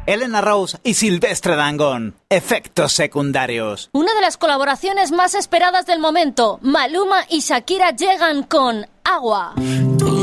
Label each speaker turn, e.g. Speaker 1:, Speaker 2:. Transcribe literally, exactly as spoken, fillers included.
Speaker 1: Elena Rose y Silvestre Dangond. Efectos secundarios.
Speaker 2: Una de las colaboraciones más esperadas del momento. Maluma y Shakira llegan con Agua.
Speaker 3: Tú